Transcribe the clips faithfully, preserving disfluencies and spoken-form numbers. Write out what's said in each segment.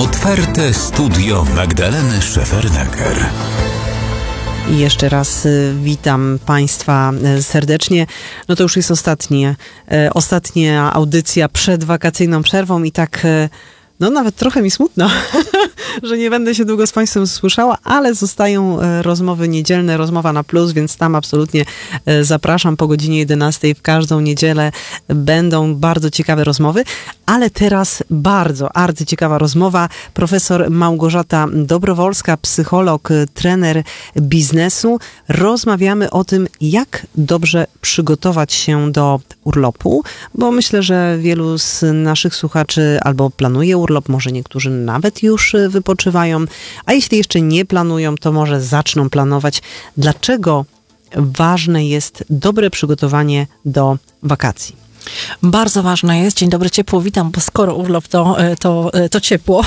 Otwarte studio Magdaleny Szefernaker. I jeszcze raz y, witam Państwa y, serdecznie. No to już jest ostatnie, y, ostatnia audycja przed wakacyjną przerwą i tak... Y, No nawet trochę mi smutno, że nie będę się długo z Państwem słyszała, ale zostają rozmowy niedzielne, rozmowa na plus, więc tam absolutnie zapraszam po godzinie jedenastej w każdą niedzielę. Będą bardzo ciekawe rozmowy, ale teraz bardzo arcyciekawa rozmowa. Profesor Małgorzata Dobrowolska, psycholog, trener biznesu. Rozmawiamy o tym, jak dobrze przygotować się do urlopu, bo myślę, że wielu z naszych słuchaczy albo planuje urlop, może niektórzy nawet już wypoczywają, a jeśli jeszcze nie planują, to może zaczną planować. Dlaczego ważne jest dobre przygotowanie do wakacji? Bardzo ważne jest. Dzień dobry, ciepło, witam, bo skoro urlop, to, to, to ciepło.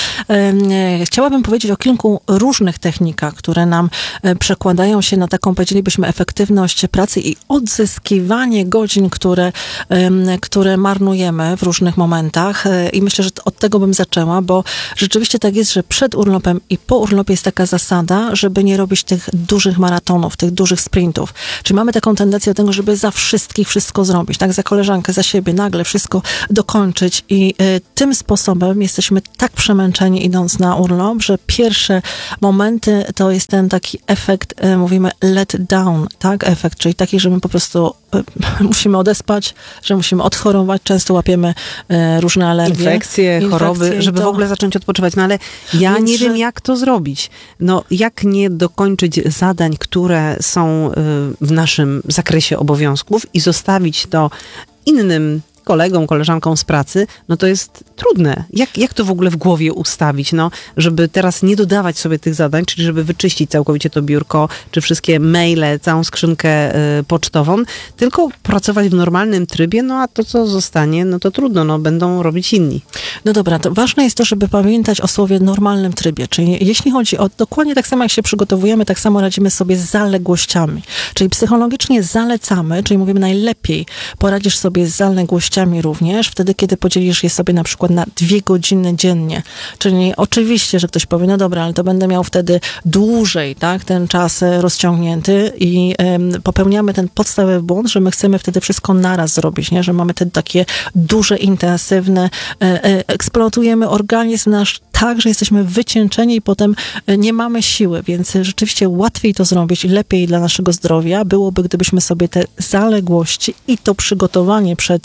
Chciałabym powiedzieć o kilku różnych technikach, które nam przekładają się na taką, powiedzielibyśmy, efektywność pracy i odzyskiwanie godzin, które, które marnujemy w różnych momentach. I myślę, że od tego bym zaczęła, bo rzeczywiście tak jest, że przed urlopem i po urlopie jest taka zasada, żeby nie robić tych dużych maratonów, tych dużych sprintów. Czyli mamy taką tendencję do tego, żeby za wszystkich wszystko zrobić, tak? Za koleżankę, za siebie, nagle wszystko dokończyć i y, tym sposobem jesteśmy tak przemęczeni idąc na urlop, że pierwsze momenty to jest ten taki efekt, y, mówimy let down, tak, efekt, czyli taki, że my po prostu y, musimy odespać, że musimy odchorować, często łapiemy y, różne alergie. Infekcje, Infekcje choroby, żeby to... w ogóle zacząć odpoczywać. No ale ja Więc, nie że... wiem, jak to zrobić. No, jak nie dokończyć zadań, które są y, w naszym zakresie obowiązków i zostawić to innym kolegom, koleżankom z pracy, no to jest trudne. Jak, jak to w ogóle w głowie ustawić, no, żeby teraz nie dodawać sobie tych zadań, czyli żeby wyczyścić całkowicie to biurko, czy wszystkie maile, całą skrzynkę y, pocztową, tylko pracować w normalnym trybie, no a to, co zostanie, no to trudno, no będą robić inni. No dobra, to ważne jest to, żeby pamiętać o słowie normalnym trybie, czyli jeśli chodzi o, dokładnie tak samo jak się przygotowujemy, tak samo radzimy sobie z zaległościami, czyli psychologicznie zalecamy, czyli mówimy najlepiej poradzisz sobie z zaległościami również wtedy, kiedy podzielisz je sobie na przykład na dwie godziny dziennie. Czyli oczywiście, że ktoś powie, no dobra, ale to będę miał wtedy dłużej, tak, ten czas rozciągnięty i um, popełniamy ten podstawowy błąd, że my chcemy wtedy wszystko naraz zrobić, nie? Że mamy te takie duże, intensywne, e, e, eksploatujemy organizm nasz tak, że jesteśmy wycieńczeni i potem nie mamy siły, więc rzeczywiście łatwiej to zrobić i lepiej dla naszego zdrowia byłoby, gdybyśmy sobie te zaległości i to przygotowanie przed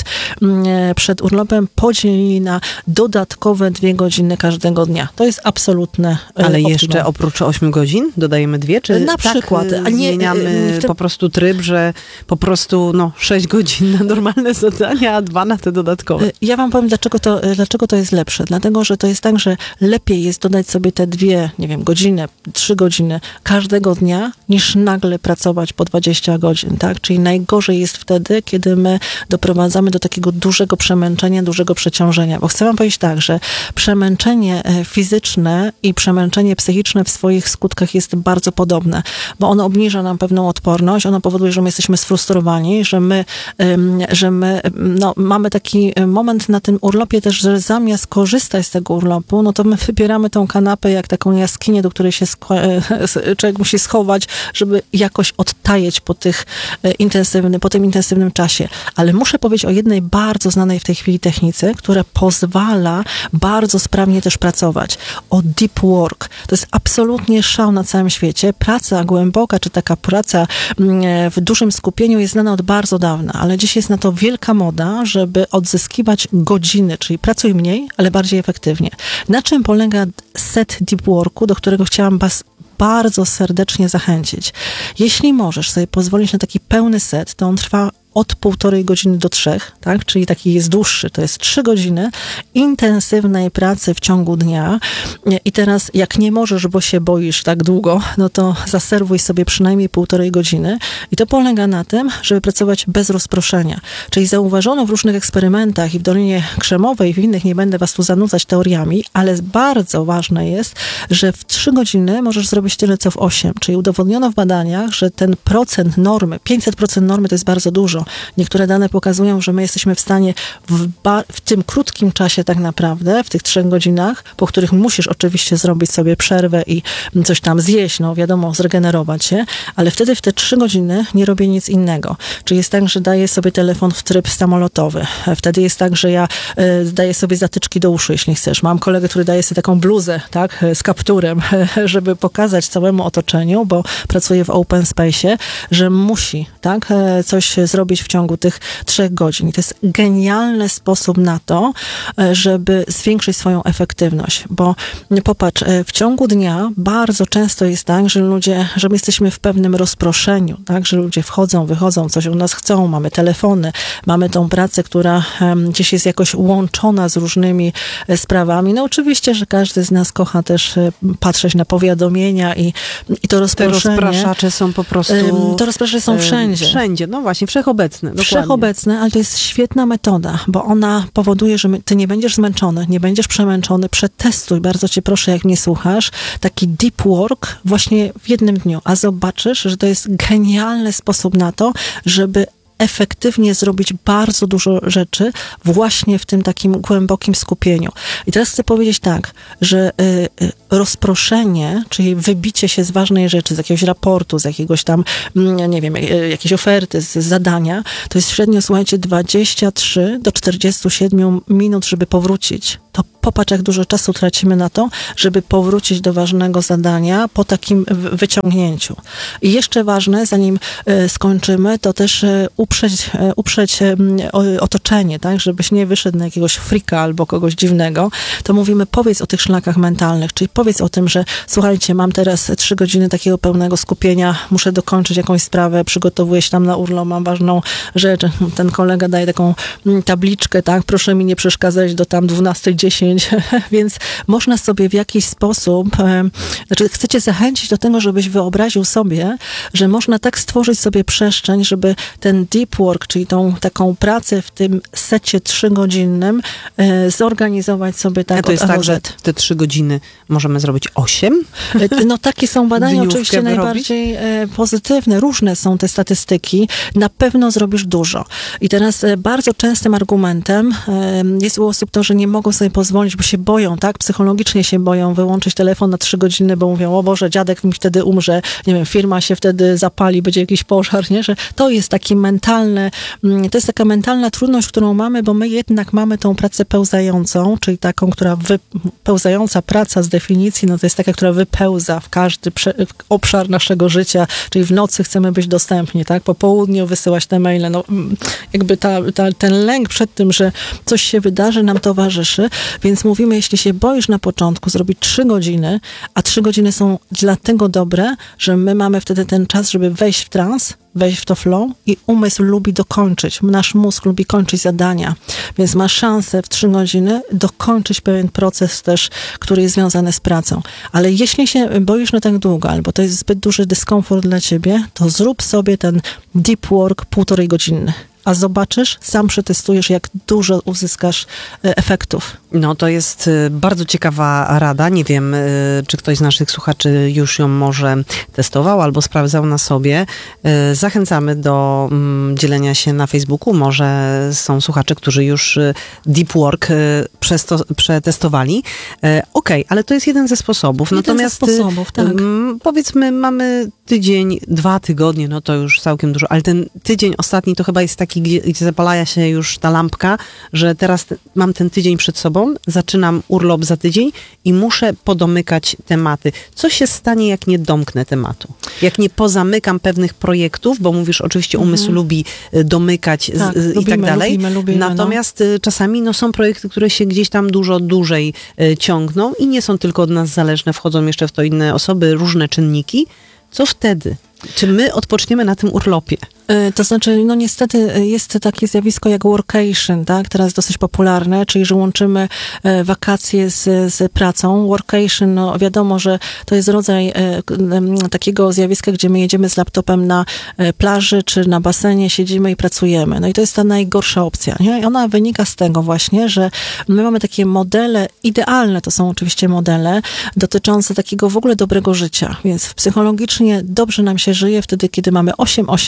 przed urlopem podzielili na dodatkowe dwie godziny każdego dnia. To jest absolutne Ale optimum. jeszcze oprócz ośmiu godzin dodajemy dwie? Czy na tak przykład. A nie, zmieniamy te... po prostu tryb, że po prostu no, sześć godzin na normalne zadania, a dwa na te dodatkowe? Ja wam powiem, dlaczego to, dlaczego to jest lepsze. Dlatego, że to jest tak, że lepiej jest dodać sobie te dwie, nie wiem, godzinę, trzy godziny każdego dnia, niż nagle pracować po dwadzieścia godzin, tak? Czyli najgorzej jest wtedy, kiedy my doprowadzamy do takiego dużego przemęczenia, dużego przeciążenia. Bo chcę wam powiedzieć tak, że przemęczenie fizyczne i przemęczenie psychiczne w swoich skutkach jest bardzo podobne, bo ono obniża nam pewną odporność, ono powoduje, że my jesteśmy sfrustrowani, że my, że my no, mamy taki moment na tym urlopie też, że zamiast korzystać z tego urlopu, no to my wybieramy tą kanapę jak taką jaskinię, do której się człowiek musi schować, żeby jakoś odtajeć po tych intensywnym, po tym intensywnym czasie. Ale muszę powiedzieć o jednej bardzo znanej w tej chwili technice, która pozwala bardzo sprawnie też pracować. O deep work. To jest absolutnie szał na całym świecie. Praca głęboka, czy taka praca w dużym skupieniu jest znana od bardzo dawna, ale dziś jest na to wielka moda, żeby odzyskiwać godziny, czyli pracuj mniej, ale bardziej efektywnie. Na czym polega set deep worku, do którego chciałam was bardzo serdecznie zachęcić. Jeśli możesz sobie pozwolić na taki pełny set, to on trwa od półtorej godziny do trzech, tak? Czyli taki jest dłuższy, to jest trzy godziny intensywnej pracy w ciągu dnia. I teraz jak nie możesz, bo się boisz tak długo, no to zaserwuj sobie przynajmniej półtorej godziny i to polega na tym, żeby pracować bez rozproszenia. Czyli zauważono w różnych eksperymentach i w Dolinie Krzemowej i w innych, nie będę was tu zanudzać teoriami, ale bardzo ważne jest, że w trzy godziny możesz zrobić tyle, co w osiem. Czyli udowodniono w badaniach, że ten procent normy, pięćset procent normy to jest bardzo dużo, bo niektóre dane pokazują, że my jesteśmy w stanie w, ba- w tym krótkim czasie tak naprawdę, w tych trzech godzinach, po których musisz oczywiście zrobić sobie przerwę i coś tam zjeść, no wiadomo, zregenerować się, ale wtedy w te trzy godziny nie robię nic innego. Czyli jest tak, że daję sobie telefon w tryb samolotowy. Wtedy jest tak, że ja y, daję sobie zatyczki do uszu, jeśli chcesz. Mam kolegę, który daje sobie taką bluzę, tak, z kapturem, żeby pokazać całemu otoczeniu, bo pracuje w open space'ie, że musi, tak, coś zrobić w ciągu tych trzech godzin. I to jest genialny sposób na to, żeby zwiększyć swoją efektywność, bo popatrz, w ciągu dnia bardzo często jest tak, że ludzie, że my jesteśmy w pewnym rozproszeniu, tak, że ludzie wchodzą, wychodzą, coś od nas chcą, mamy telefony, mamy tą pracę, która um, gdzieś jest jakoś łączona z różnymi e, sprawami. No oczywiście, że każdy z nas kocha też e, patrzeć na powiadomienia i, i to rozproszenie. Te rozpraszacze są po prostu... E, to rozpraszacze są wszędzie. Wszędzie, no właśnie, wszechobecne. Dokładnie. Wszechobecne, ale to jest świetna metoda, bo ona powoduje, że my, ty nie będziesz zmęczony, nie będziesz przemęczony. Przetestuj, bardzo cię proszę, jak mnie słuchasz, taki deep work właśnie w jednym dniu, a zobaczysz, że to jest genialny sposób na to, żeby efektywnie zrobić bardzo dużo rzeczy właśnie w tym takim głębokim skupieniu. I teraz chcę powiedzieć tak, że y, y, rozproszenie, czyli wybicie się z ważnej rzeczy, z jakiegoś raportu, z jakiegoś tam, nie wiem, y, jakiejś oferty, z zadania, to jest średnio, słuchajcie, dwadzieścia trzy do czterdziestu siedmiu minut, żeby powrócić. To popatrz, jak dużo czasu tracimy na to, żeby powrócić do ważnego zadania po takim wyciągnięciu. I jeszcze ważne, zanim y, skończymy, to też y, uprzeć, uprzeć otoczenie, tak, żebyś nie wyszedł na jakiegoś frika albo kogoś dziwnego, to mówimy, powiedz o tych szlakach mentalnych, czyli powiedz o tym, że słuchajcie, mam teraz trzy godziny takiego pełnego skupienia, muszę dokończyć jakąś sprawę, przygotowuję się tam na urlop, mam ważną rzecz, ten kolega daje taką tabliczkę, tak, proszę mi nie przeszkadzać do tam dwunastej dziesięć, więc można sobie w jakiś sposób, e, znaczy chcecie zachęcić do tego, żebyś wyobraził sobie, że można tak stworzyć sobie przestrzeń, żeby ten deep work, czyli tą taką pracę w tym secie trzygodzinnym e, zorganizować sobie tak. A to od jest A do tak, że Z. te trzy godziny możemy zrobić osiem? E, No takie są badania Dniówkę oczywiście wyrobić? najbardziej e, pozytywne. Różne są te statystyki. Na pewno zrobisz dużo. I teraz e, bardzo częstym argumentem e, jest u osób to, że nie mogą sobie pozwolić, bo się boją, tak? Psychologicznie się boją wyłączyć telefon na trzy godziny, bo mówią, o Boże, dziadek mi wtedy umrze, nie wiem, firma się wtedy zapali, będzie jakiś pożar, nie? Że to jest taki mentalny, to jest taka mentalna trudność, którą mamy, bo my jednak mamy tą pracę pełzającą, czyli taką, która wy, pełzająca praca z definicji, no to jest taka, która wypełza w każdy prze, w obszar naszego życia, czyli w nocy chcemy być dostępni, tak? Po południu wysyłać te maile, no jakby ta, ta, ten lęk przed tym, że coś się wydarzy, nam towarzyszy, więc mówimy, jeśli się boisz na początku zrobić trzy godziny, a trzy godziny są dlatego dobre, że my mamy wtedy ten czas, żeby wejść w trans, wejść w to flow i umysł lubi dokończyć. Nasz mózg lubi kończyć zadania, więc ma szansę w trzy godziny dokończyć pewien proces też, który jest związany z pracą. Ale jeśli się boisz na tak długo, albo to jest zbyt duży dyskomfort dla ciebie, to zrób sobie ten deep work półtorej godzinny. A zobaczysz, sam przetestujesz, jak dużo uzyskasz efektów. No to jest bardzo ciekawa rada. Nie wiem, czy ktoś z naszych słuchaczy już ją może testował albo sprawdzał na sobie. Zachęcamy do dzielenia się na Facebooku. Może są słuchacze, którzy już deep work przetestowali. Okej, okay, ale to jest jeden ze sposobów. Jeden Natomiast ze sposobów, tak. Powiedzmy, mamy tydzień, dwa tygodnie, no to już całkiem dużo, ale ten tydzień ostatni to chyba jest taki, gdzie, gdzie zapala się już ta lampka, że teraz te, mam ten tydzień przed sobą, zaczynam urlop za tydzień i muszę podomykać tematy. Co się stanie, jak nie domknę tematu? Jak nie pozamykam pewnych projektów, bo mówisz, oczywiście umysł mhm. lubi domykać tak, z, lubimy, i tak dalej. Lubimy, lubimy, Natomiast no. czasami no, są projekty, które się gdzieś tam dużo dłużej ciągną i nie są tylko od nas zależne, wchodzą jeszcze w to inne osoby, różne czynniki. Co wtedy? Czy my odpoczniemy na tym urlopie? To znaczy, no niestety jest takie zjawisko jak workation, tak? Teraz dosyć popularne, czyli że łączymy wakacje z, z pracą. Workation, no wiadomo, że to jest rodzaj takiego zjawiska, gdzie my jedziemy z laptopem na plaży czy na basenie, siedzimy i pracujemy. No i to jest ta najgorsza opcja, nie? I ona wynika z tego właśnie, że my mamy takie modele idealne, to są oczywiście modele dotyczące takiego w ogóle dobrego życia, więc psychologicznie dobrze nam się żyje wtedy, kiedy mamy osiem osiem osiem.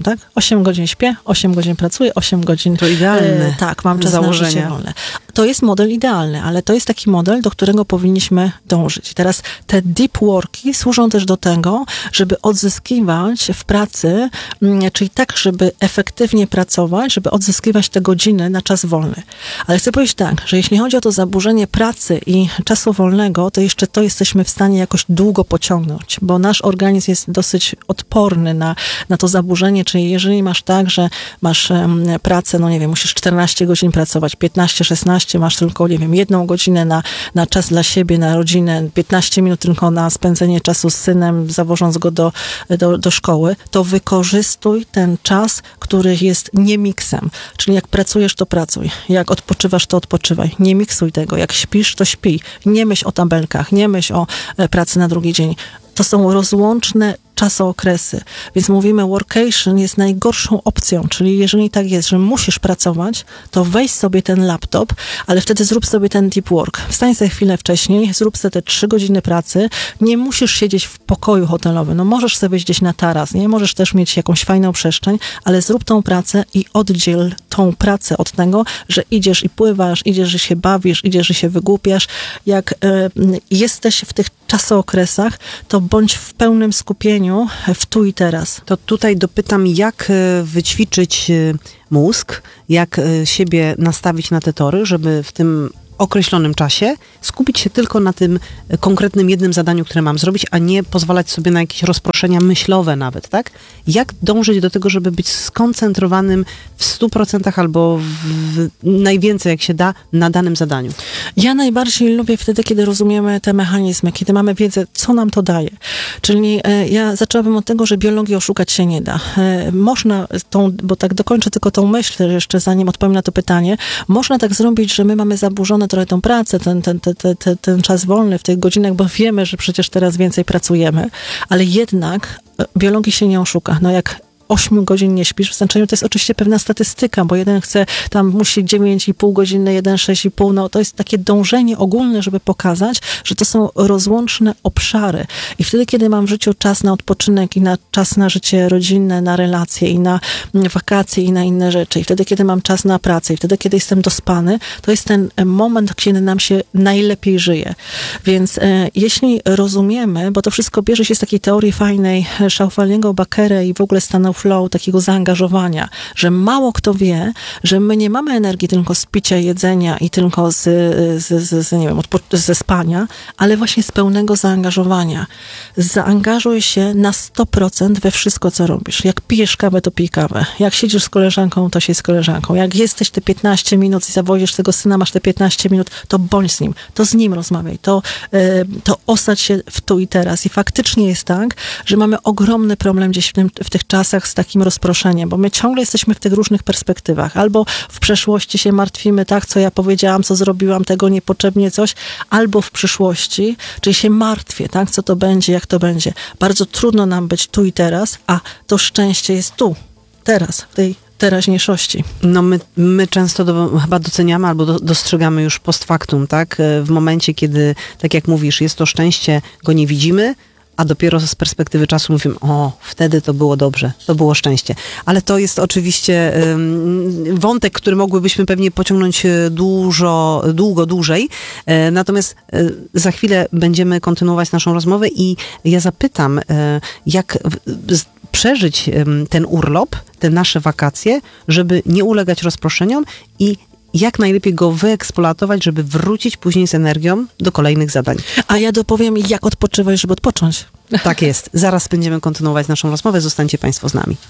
tak? osiem godzin śpię, osiem godzin pracuję, osiem godzin... To idealne e, tak, mam czas założenie. na życie wolne. To jest model idealny, ale to jest taki model, do którego powinniśmy dążyć. I teraz te deep worki służą też do tego, żeby odzyskiwać w pracy, czyli tak, żeby efektywnie pracować, żeby odzyskiwać te godziny na czas wolny. Ale chcę powiedzieć tak, że jeśli chodzi o to zaburzenie pracy i czasu wolnego, to jeszcze to jesteśmy w stanie jakoś długo pociągnąć, bo nasz organizm jest dosyć odporny na, na to zaburzenie, czyli jeżeli masz tak, że masz um, pracę, no nie wiem, musisz czternaście godzin pracować, piętnaście, szesnaście, masz tylko, nie wiem, jedną godzinę na, na czas dla siebie, na rodzinę, piętnaście minut tylko na spędzenie czasu z synem, zawożąc go do, do, do szkoły, to wykorzystuj ten czas, który jest nie miksem. Czyli jak pracujesz, to pracuj. Jak odpoczywasz, to odpoczywaj. Nie miksuj tego. Jak śpisz, to śpij. Nie myśl o tabelkach, nie myśl o e, pracy na drugi dzień. To są rozłączne czasookresy. Więc mówimy, workation jest najgorszą opcją, czyli jeżeli tak jest, że musisz pracować, to weź sobie ten laptop, ale wtedy zrób sobie ten deep work. Wstań sobie chwilę wcześniej, zrób sobie te trzy godziny pracy. Nie musisz siedzieć w pokoju hotelowym. No możesz sobie gdzieś na taras, nie? Możesz też mieć jakąś fajną przestrzeń, ale zrób tą pracę i oddziel tą pracę od tego, że idziesz i pływasz, idziesz, że się bawisz, idziesz, że się wygłupiasz. Jak y, jesteś w tych czasookresach, to bądź w pełnym skupieniu w tu i teraz. To tutaj dopytam, jak e, wyćwiczyć e, mózg, jak e, siebie nastawić na te tory, żeby w tym określonym czasie skupić się tylko na tym konkretnym jednym zadaniu, które mam zrobić, a nie pozwalać sobie na jakieś rozproszenia myślowe nawet, tak? Jak dążyć do tego, żeby być skoncentrowanym w stu procentach albo w, w najwięcej, jak się da, na danym zadaniu? Ja najbardziej lubię wtedy, kiedy rozumiemy te mechanizmy, kiedy mamy wiedzę, co nam to daje. Czyli e, ja zaczęłabym od tego, że biologii oszukać się nie da. E, można tą, bo tak dokończę tylko tą myśl jeszcze, zanim odpowiem na to pytanie, można tak zrobić, że my mamy zaburzone trochę tą pracę, ten, ten, ten, ten, ten czas wolny w tych godzinach, bo wiemy, że przecież teraz więcej pracujemy, ale jednak biologii się nie oszuka. No jak osiem godzin nie śpisz, w znaczeniu to jest oczywiście pewna statystyka, bo jeden chce, tam musi dziewięć i pół godziny, jeden sześć i pół, no to jest takie dążenie ogólne, żeby pokazać, że to są rozłączne obszary. I wtedy, kiedy mam w życiu czas na odpoczynek i na czas na życie rodzinne, na relacje i na wakacje i na inne rzeczy, i wtedy, kiedy mam czas na pracę i wtedy, kiedy jestem dospany, to jest ten moment, kiedy nam się najlepiej żyje. Więc e, jeśli rozumiemy, bo to wszystko bierze się z takiej teorii fajnej Schaufaliego, Bakera i w ogóle stanów flow, takiego zaangażowania, że mało kto wie, że my nie mamy energii tylko z picia, jedzenia i tylko z, z, z, z nie wiem, odpo- ze spania, ale właśnie z pełnego zaangażowania. Zaangażuj się na sto procent we wszystko, co robisz. Jak pijesz kawę, to pij kawę. Jak siedzisz z koleżanką, to siedź z koleżanką. Jak jesteś te piętnaście minut i zawozisz tego syna, masz te piętnaście minut, to bądź z nim. To z nim rozmawiaj. To, yy, to osadź się w tu i teraz. I faktycznie jest tak, że mamy ogromny problem gdzieś w, tym, w tych czasach z takim rozproszeniem, bo my ciągle jesteśmy w tych różnych perspektywach. Albo w przeszłości się martwimy, tak, co ja powiedziałam, co zrobiłam, tego niepotrzebnie coś, albo w przyszłości, czyli się martwię, tak, co to będzie, jak to będzie. Bardzo trudno nam być tu i teraz, a to szczęście jest tu, teraz, w tej teraźniejszości. No my, my często do, chyba doceniamy albo do, dostrzegamy już post factum, tak? W momencie, kiedy, tak jak mówisz, jest to szczęście, go nie widzimy, a dopiero z perspektywy czasu mówimy, o, wtedy to było dobrze, to było szczęście. Ale to jest oczywiście um, wątek, który mogłybyśmy pewnie pociągnąć dużo, długo, dłużej. E, natomiast e, za chwilę będziemy kontynuować naszą rozmowę i ja zapytam, e, jak w, z, przeżyć e, ten urlop, te nasze wakacje, żeby nie ulegać rozproszeniom i jak najlepiej go wyeksploatować, żeby wrócić później z energią do kolejnych zadań. A ja dopowiem, jak odpoczywać, żeby odpocząć. Tak jest. Zaraz będziemy kontynuować naszą rozmowę. Zostańcie Państwo z nami.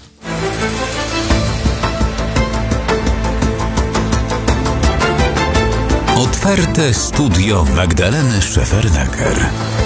Otwarte studio Magdaleny Szefernaker.